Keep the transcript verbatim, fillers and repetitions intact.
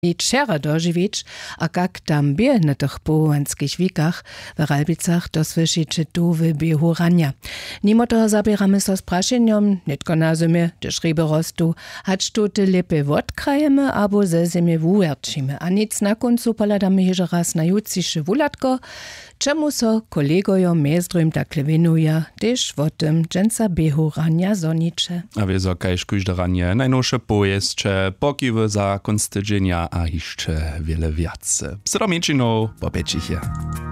i trzera dożywić, a jak tam bie na tych połanskich wikach, w Ralbicach dosłyszycie tu w biehu rania. Nimo toho zabieramy so z praszeniem, nitko na zimie, gdyż ryby rostu, hać tu te lipy odkrajemy, abo ze zimie wuerczymy. A nic na końcu poladamy jeszcze raz na jutrzejsze wulatko, czemu so kolegojo mezdrym takle winuje, też o tym dżęca biehu rania zonicze. A wie so kajś kujde ranie, najnowsze pojeźdźcze, pokiwy za konstydzenia, a jeszcze wiele wiace. Psromięcino, po piecichie.